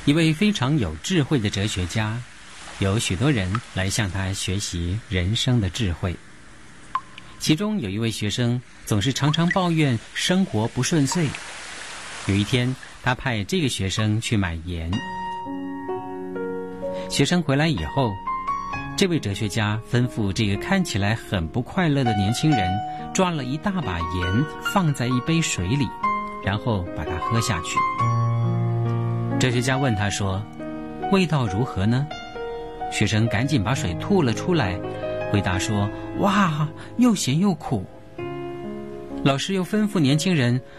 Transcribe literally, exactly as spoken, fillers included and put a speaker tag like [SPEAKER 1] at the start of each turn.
[SPEAKER 1] 一位非常有智慧的哲学家，有许多人来向他学习人生的智慧。其中有一位学生总是常常抱怨生活不顺遂。有一天，他派这个学生去买盐。学生回来以后，这位哲学家吩咐这个看起来很不快乐的年轻人抓了一大把盐放在一杯水里，然后把它喝下去。哲学家问他说：味道如何呢？学生赶紧把水吐了出来，回答说：哇，又咸又苦。老师又吩咐年轻人